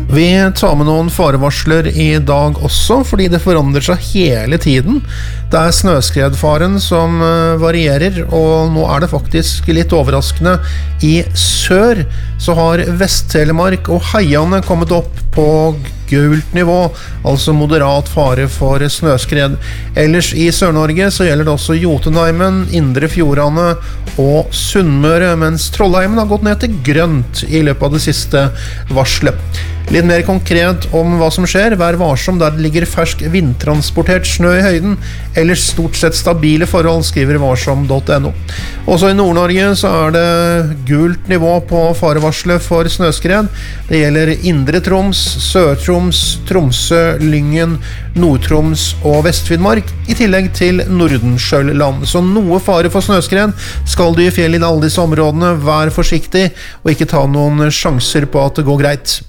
Vi tar med noen farevarsler I dag også, fordi det forandrer seg hele tiden. Det snøskredfaren som varierer, og nå det faktisk litt overraskende. I sør så har Vest-Telemark og Heiane kommet opp på gult nivå, altså moderat fare for snøskred. Ellers I Sør-Norge så gjelder det også Jotunheimen, Indre Fjordane og Sunnmøre, mens Trollheimen har gått ned til grønt I løpet av det siste varselet. Litt mer konkret om hva som skjer, vær varsom der det ligger fersk vindtransportert snø I høyden, ellers stort sett stabile forhold, skriver varsom.no. Også I Nord-Norge så det gult nivå på farevarselet for snøskred. Det gjelder Indre Troms, Sør-Troms, Tromsø, Lyngen, Nord-Troms og Vest-Finnmark, I tillegg til Nordenskjølland. Så noe fare for snøskred. Skal du I fjell I alle disse områdene, vær forsiktig og ikke ta noen sjanser på at det går greit.